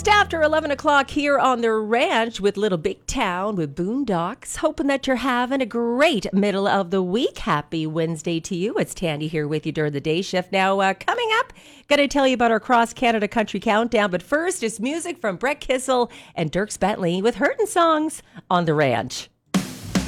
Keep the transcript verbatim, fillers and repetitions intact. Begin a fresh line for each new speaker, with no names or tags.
Just after eleven o'clock here on the ranch with Little Big Town with Boondocks. Hoping that you're having a great middle of the week. Happy Wednesday to you. It's Tandy here with you during the day shift. Now, uh, coming up, going to tell you about our Cross Canada Country Countdown. But first, it's music from Brett Kissel and Dierks Bentley with Hurtin' Songs on the ranch.